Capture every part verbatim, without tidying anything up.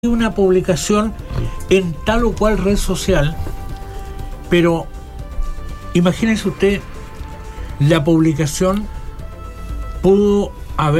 una publicación en tal o cual red social, pero imagínese usted, la publicación pudo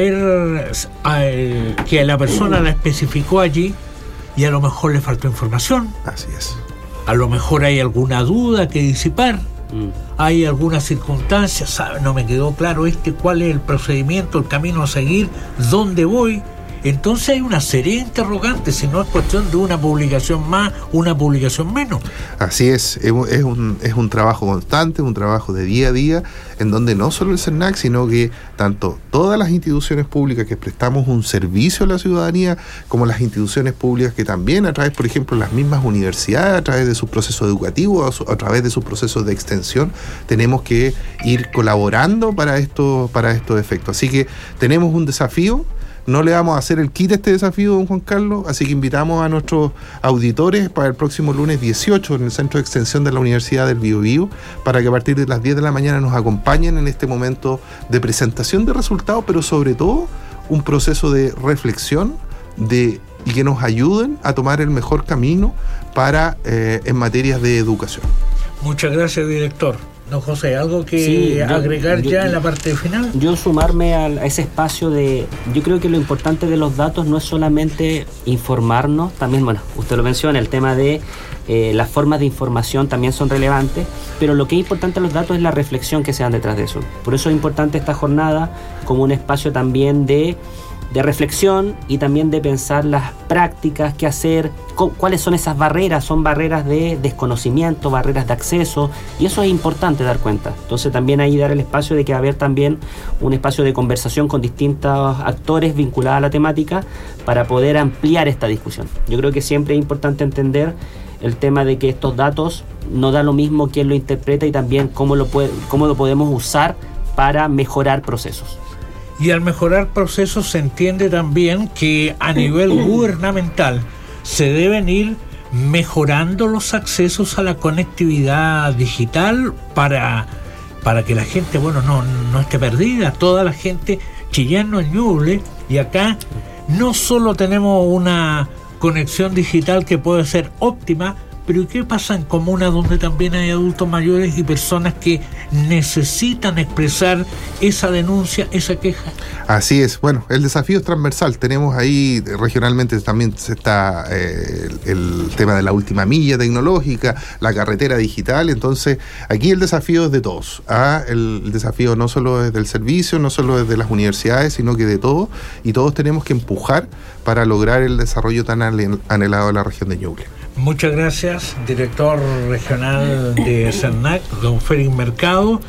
haber eh, que la persona la especificó allí y a lo mejor le faltó información. Así es. A lo mejor hay alguna duda que disipar, mm. hay alguna circunstancia, ¿sabe? No me quedó claro este cuál es el procedimiento, el camino a seguir, dónde voy. Entonces hay una serie de interrogantes, si no es cuestión de una publicación más, una publicación menos. Así es, es un, es un trabajo constante, un trabajo de día a día, en donde no solo el CERNAC, sino que tanto todas las instituciones públicas que prestamos un servicio a la ciudadanía, como las instituciones públicas que también a través, por ejemplo, las mismas universidades, a través de sus procesos educativos, a través de sus procesos de extensión, tenemos que ir colaborando para esto, para estos efectos. Así que tenemos un desafío. No le vamos a hacer el kit a este desafío, don Juan Carlos, así que invitamos a nuestros auditores para el próximo lunes dieciocho en el Centro de Extensión de la Universidad del Biobío, para que a partir de las diez de la mañana nos acompañen en este momento de presentación de resultados, pero sobre todo un proceso de reflexión de, y que nos ayuden a tomar el mejor camino para eh, en materias de educación. Muchas gracias, director. Don José, ¿algo que sí, yo, agregar yo, ya yo, en la parte final? Yo sumarme a, a ese espacio de... Yo creo que lo importante de los datos no es solamente informarnos, también, bueno, usted lo menciona, el tema de eh, las formas de información también son relevantes, pero lo que es importante en los datos es la reflexión que se dan detrás de eso. Por eso es importante esta jornada como un espacio también de... de reflexión y también de pensar las prácticas, qué hacer, cuáles son esas barreras, son barreras de desconocimiento, barreras de acceso, y eso es importante dar cuenta. Entonces también ahí dar el espacio de que haber también un espacio de conversación con distintos actores vinculados a la temática para poder ampliar esta discusión. Yo creo que siempre es importante entender el tema de que estos datos no da lo mismo quién lo interpreta y también cómo lo, puede, cómo lo podemos usar para mejorar procesos. Y al mejorar procesos se entiende también que a nivel gubernamental se deben ir mejorando los accesos a la conectividad digital para, para que la gente, bueno, no, no esté perdida. Toda la gente chillando en Ñuble, y acá no solo tenemos una conexión digital que puede ser óptima, pero ¿qué pasa en comunas donde también hay adultos mayores y personas que necesitan expresar esa denuncia, esa queja? Así es. Bueno, el desafío es transversal. Tenemos ahí regionalmente también está eh, el, el tema de la última milla tecnológica, la carretera digital. Entonces, aquí el desafío es de todos. ¿ah? El, el desafío no solo es del servicio, no solo es de las universidades, sino que de todos. Y todos tenemos que empujar para lograr el desarrollo tan anhelado de la región de Ñuble. Muchas gracias, director regional de CERNAC, don Félix Mercado.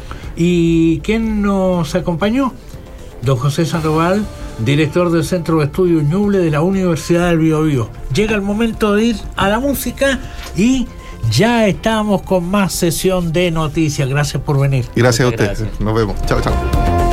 ¿Y quién nos acompañó? Don José Sandoval, director del Centro de Estudios Ñuble de la Universidad del Biobío. Llega el momento de ir a la música y ya estamos con más sesión de noticias. Gracias por venir. Gracias a ustedes. Nos vemos. Chao, chao.